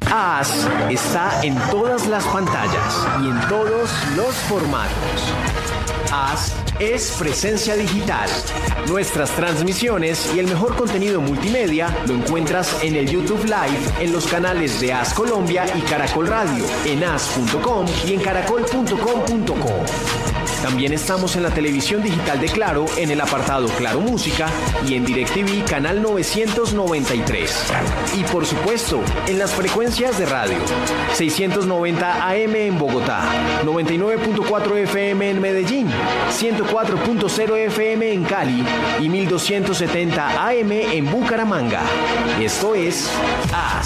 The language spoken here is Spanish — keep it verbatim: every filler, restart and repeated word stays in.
As está en todas las pantallas y en todos los formatos. As es presencia digital. Nuestras transmisiones y el mejor contenido multimedia lo encuentras en el YouTube Live, en los canales de As Colombia y Caracol Radio, en as punto com y en caracol punto com punto co. También estamos en la televisión digital de Claro, en el apartado Claro Música y en DirecTV canal novecientos noventa y tres. Y por supuesto, en las frecuencias de radio. seiscientos noventa A M en Bogotá, noventa y nueve punto cuatro F M en Medellín, ciento cuatro punto cero F M en Cali y mil doscientos setenta A M en Bucaramanga. Esto es As.